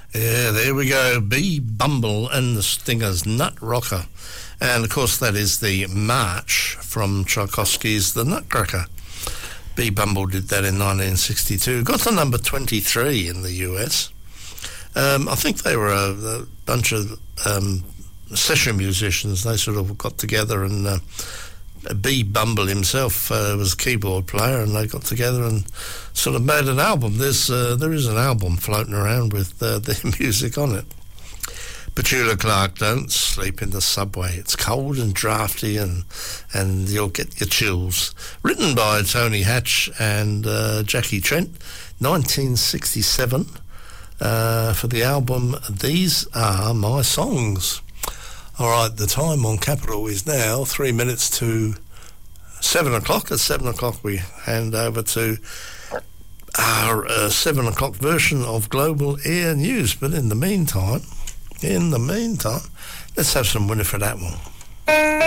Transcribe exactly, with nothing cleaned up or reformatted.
Yeah, there we go. B. Bumble and the Stingers, Nut Rocker. And, of course, that is the march from Tchaikovsky's The Nutcracker. B. Bumble did that in nineteen sixty-two. Got to number twenty-three in the U S. Um, I think they were a, a bunch of um, session musicians. They sort of got together and... Uh, B. Bumble himself uh, was a keyboard player, and they got together and sort of made an album. There's uh, there is an album floating around with uh, their music on it. Petula Clark, Don't Sleep in the Subway. It's cold and drafty, and and you'll get your chills. Written by Tony Hatch and uh, Jackie Trent, nineteen sixty-seven, uh, for the album These Are My Songs. All right, the time on Capital is now three minutes to seven o'clock. At seven o'clock, we hand over to our uh, seven o'clock version of Global Air News. But in the meantime, in the meantime, let's have some Winifred Atwell.